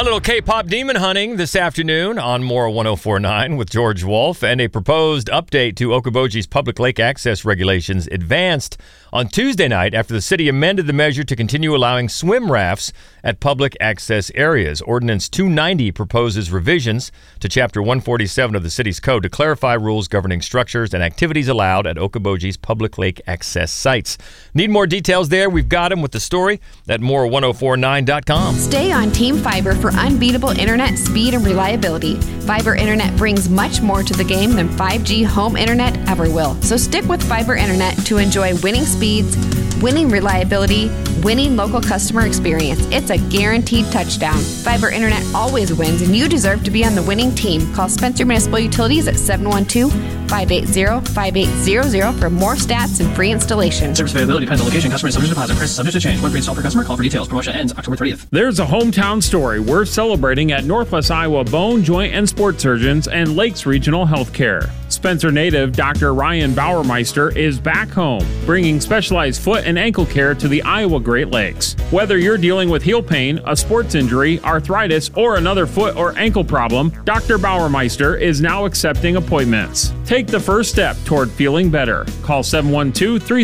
A little K-pop demon hunting this afternoon on More 104.9 with George Wolf, and a proposed update to Okoboji's public lake access regulations advanced on Tuesday night after the city amended the measure to continue allowing swim rafts at public access areas. Ordinance 290 proposes revisions to Chapter 147 of the city's code to clarify rules governing structures and activities allowed at Okoboji's public lake access sites. Need more details there? We've got them with the story at more1049.com. Stay on Team Fiber for unbeatable internet speed and reliability. Fiber internet brings much more to the game than 5G home internet ever will. So stick with Fiber internet to enjoy winning speeds, winning reliability, winning local customer experience. It's a guaranteed touchdown. Fiber internet always wins, and you deserve to be on the winning team. Call Spencer Municipal Utilities at 712-580-5800 for more stats and free installation. Service availability depends on location, customer, subject to deposit, price subject to change. 1 free install per customer. Call for details. Promotion ends October 30th. There's a hometown story worth celebrating at Northwest Iowa Bone, Joint, and Sports Surgeons and Lakes Regional Healthcare. Spencer native Dr. Ryan Bauermeister is back home, bringing specialized foot and ankle care to the Iowa Great Lakes. Whether you're dealing with heel pain, a sports injury, arthritis, or another foot or ankle problem, Dr. Bauermeister is now accepting appointments. Take the first step toward feeling better. Call 712-3